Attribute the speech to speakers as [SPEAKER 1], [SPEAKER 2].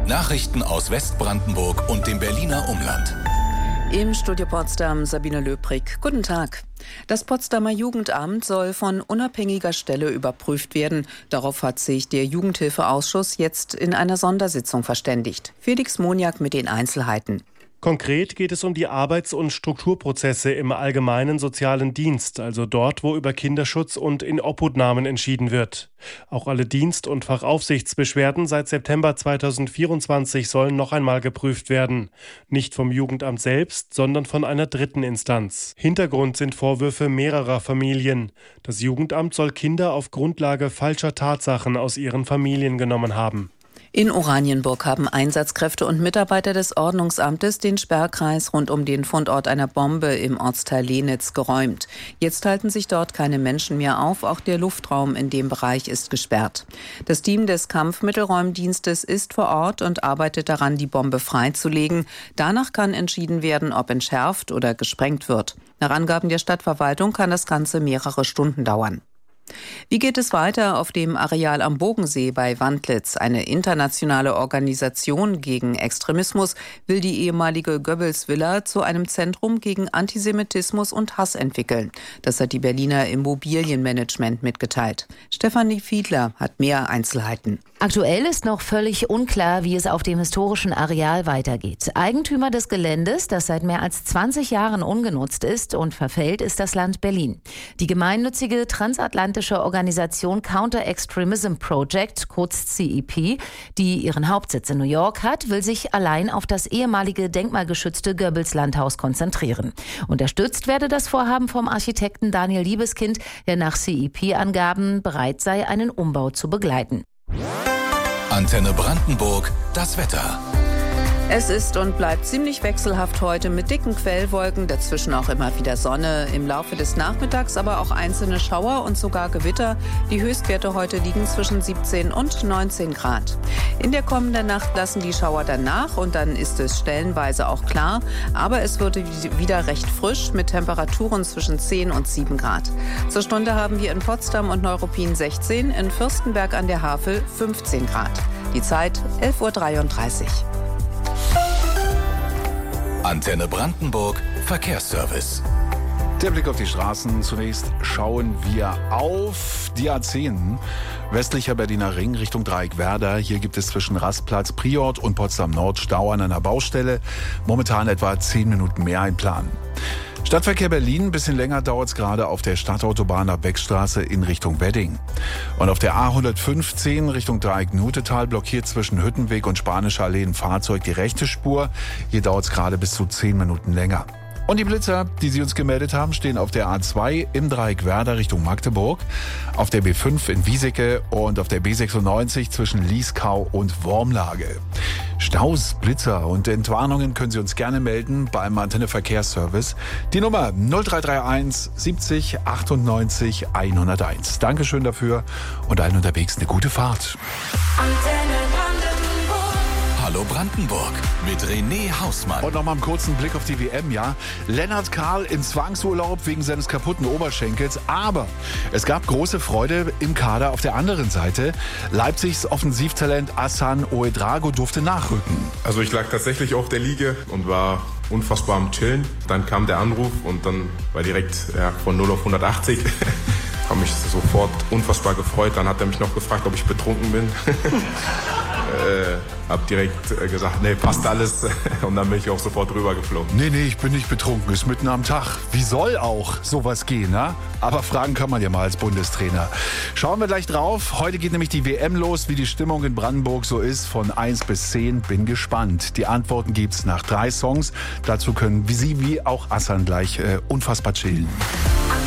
[SPEAKER 1] Nachrichten aus Westbrandenburg und dem Berliner Umland.
[SPEAKER 2] Im Studio Potsdam Sabine Löbrig. Guten Tag. Das Potsdamer Jugendamt soll von unabhängiger Stelle überprüft werden. Darauf hat sich der Jugendhilfeausschuss jetzt in einer Sondersitzung verständigt. Felix Moniak mit den Einzelheiten.
[SPEAKER 3] Konkret geht es um die Arbeits- und Strukturprozesse im allgemeinen sozialen Dienst, also dort, wo über Kinderschutz und Inobhutnahmen entschieden wird. Auch alle Dienst- und Fachaufsichtsbeschwerden seit September 2024 sollen noch einmal geprüft werden. Nicht vom Jugendamt selbst, sondern von einer dritten Instanz. Hintergrund sind Vorwürfe mehrerer Familien. Das Jugendamt soll Kinder auf Grundlage falscher Tatsachen aus ihren Familien genommen haben.
[SPEAKER 2] In Oranienburg haben Einsatzkräfte und Mitarbeiter des Ordnungsamtes den Sperrkreis rund um den Fundort einer Bombe im Ortsteil Lenitz geräumt. Jetzt halten sich dort keine Menschen mehr auf, auch der Luftraum in dem Bereich ist gesperrt. Das Team des Kampfmittelräumdienstes ist vor Ort und arbeitet daran, die Bombe freizulegen. Danach kann entschieden werden, ob entschärft oder gesprengt wird. Nach Angaben der Stadtverwaltung kann das Ganze mehrere Stunden dauern. Wie geht es weiter auf dem Areal am Bogensee bei Wandlitz? Eine internationale Organisation gegen Extremismus will die ehemalige Goebbels-Villa zu einem Zentrum gegen Antisemitismus und Hass entwickeln. Das hat die Berliner Immobilienmanagement mitgeteilt. Stefanie Fiedler hat mehr Einzelheiten.
[SPEAKER 4] Aktuell ist noch völlig unklar, wie es auf dem historischen Areal weitergeht. Eigentümer des Geländes, das seit mehr als 20 Jahren ungenutzt ist und verfällt, ist das Land Berlin. Die gemeinnützige transatlantische Organisation Counter Extremism Project, kurz CEP, die ihren Hauptsitz in New York hat, will sich allein auf das ehemalige denkmalgeschützte Goebbels-Landhaus konzentrieren. Unterstützt werde das Vorhaben vom Architekten Daniel Liebeskind, der nach CEP-Angaben bereit sei, einen Umbau zu begleiten.
[SPEAKER 1] Antenne Brandenburg, das Wetter.
[SPEAKER 2] Es ist und bleibt ziemlich wechselhaft heute mit dicken Quellwolken, dazwischen auch immer wieder Sonne. Im Laufe des Nachmittags aber auch einzelne Schauer und sogar Gewitter. Die Höchstwerte heute liegen zwischen 17 und 19 Grad. In der kommenden Nacht lassen die Schauer dann nach und dann ist es stellenweise auch klar. Aber es wird wieder recht frisch mit Temperaturen zwischen 10 und 7 Grad. Zur Stunde haben wir in Potsdam und Neuruppin 16, in Fürstenberg an der Havel 15 Grad. Die Zeit 11.33 Uhr.
[SPEAKER 1] Antenne Brandenburg Verkehrsservice.
[SPEAKER 5] Der Blick auf die Straßen. Zunächst schauen wir auf die A10. Westlicher Berliner Ring Richtung Dreieckwerder. Hier gibt es zwischen Rastplatz Priort und Potsdam Nord Stau an einer Baustelle. Momentan etwa 10 Minuten mehr einplanen. Stadtverkehr Berlin, ein bisschen länger dauert es gerade auf der Stadtautobahn nach Beckstraße in Richtung Wedding. Und auf der A115 Richtung Dreieck-Nutetal blockiert zwischen Hüttenweg und Spanischer Allee ein Fahrzeug die rechte Spur. Hier dauert es gerade bis zu 10 Minuten länger. Und die Blitzer, die Sie uns gemeldet haben, stehen auf der A2 im Dreieck-Werder Richtung Magdeburg, auf der B5 in Wieseke und auf der B96 zwischen Lieskau und Wormlage. Staus, Blitzer und Entwarnungen können Sie uns gerne melden beim Antenne Verkehrsservice. Die Nummer 0331 70 98 101. Dankeschön dafür und allen unterwegs eine gute Fahrt.
[SPEAKER 1] Hallo Brandenburg mit René Hausmann.
[SPEAKER 5] Und nochmal einen kurzen Blick auf die WM, ja. Lennart Kahl in Zwangsurlaub wegen seines kaputten Oberschenkels. Aber es gab große Freude im Kader auf der anderen Seite. Leipzigs Offensivtalent Hassan Ouedraogo durfte nachrücken.
[SPEAKER 6] Also ich lag tatsächlich auf der Liege und war unfassbar am Chillen. Dann kam der Anruf und dann war direkt von 0 auf 180. Habe mich sofort unfassbar gefreut. Dann hat er mich noch gefragt, ob ich betrunken bin. Hab direkt gesagt, nee, passt alles. Und dann bin ich auch sofort rübergeflogen.
[SPEAKER 5] Nee, ich bin nicht betrunken. Ist mitten am Tag. Wie soll auch sowas gehen, ne? Aber fragen kann man ja mal als Bundestrainer. Schauen wir gleich drauf. Heute geht nämlich die WM los. Wie die Stimmung in Brandenburg so ist, von 1 bis 10. Bin gespannt. Die Antworten gibt's nach 3 Songs. Dazu können Sie wie auch Hassan gleich unfassbar chillen.